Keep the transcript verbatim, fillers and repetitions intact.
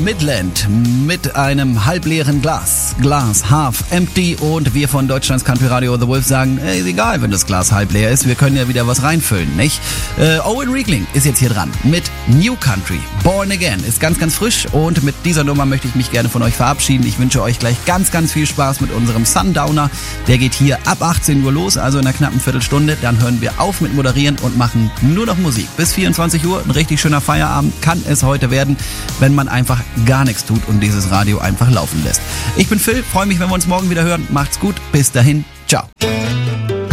Midland mit einem halbleeren Glas. Glas half empty und wir von Deutschlands Country Radio The Wolf sagen, ey, ist egal, wenn das Glas halb leer ist, wir können ja wieder was reinfüllen, nicht? Äh, Owen Riegling ist jetzt hier dran mit New Country. Born Again ist ganz, ganz frisch und mit dieser Nummer möchte ich mich gerne von euch verabschieden. Ich wünsche euch gleich ganz, ganz viel Spaß mit unserem Sundowner. Der geht hier ab achtzehn Uhr los, also in einer knappen Viertelstunde. Dann hören wir auf mit Moderieren und machen nur noch Musik. Bis vierundzwanzig Uhr, ein richtig schöner Feierabend kann es heute werden, wenn man einfach gar nichts tut und dieses Radio einfach laufen lässt. Ich bin Phil, freue mich, wenn wir uns morgen wieder hören. Macht's gut, bis dahin, ciao.